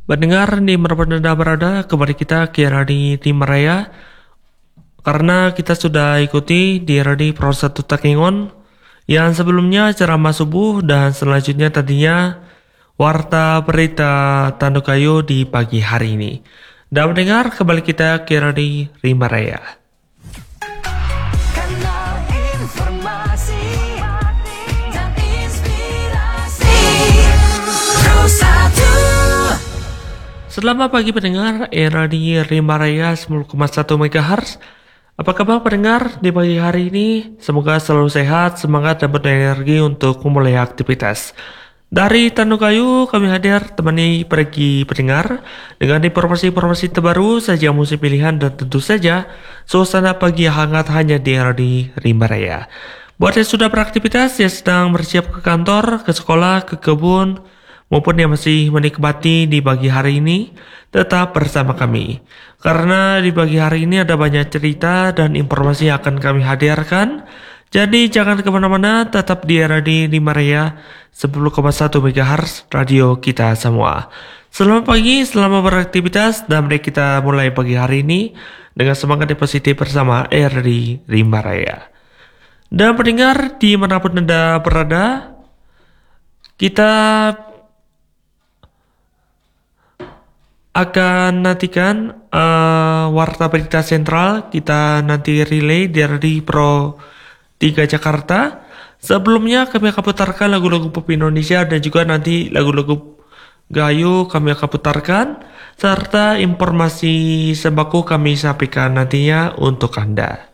Mendengar di Merpenda Berada, kembali kita ke Radi Timaraya. Karena kita sudah ikuti di Radi Pro 1 Takengon yang sebelumnya ceramah subuh dan selanjutnya tadinya warta berita Tandukayu di pagi hari ini. Dan mendengar kembali kita ke Radi Timaraya. Selamat pagi pendengar era di Rimaraya 10,1 MHz. Apa kabar pendengar di pagi hari ini? Semoga selalu sehat, semangat dan berenergi untuk memulai aktivitas. Dari Tandukayu kami hadir temani pergi pendengar dengan informasi-informasi terbaru, saja musik pilihan dan tentu saja suasana pagi hangat hanya di era di Rimaraya. Buat yang sudah beraktivitas, yang sedang bersiap ke kantor, ke sekolah, ke kebun, maupun yang masih menikmati di pagi hari ini, tetap bersama kami. Karena di pagi hari ini ada banyak cerita dan informasi yang akan kami hadirkan. Jadi jangan kemana-mana, tetap di Radio Rimaraya 10,1 MHz radio kita semua. Selamat pagi, selamat beraktivitas, dan mari kita mulai pagi hari ini dengan semangat yang positif bersama RRI Rimaraya. Dan pendengar dimanapun Anda berada, kita akan nantikan warta berita sentral kita nanti relay dari Pro 3 Jakarta. Sebelumnya kami akan putarkan lagu-lagu pop Indonesia dan juga nanti lagu-lagu gayo kami akan putarkan, serta informasi sembako kami sampaikan nantinya untuk Anda.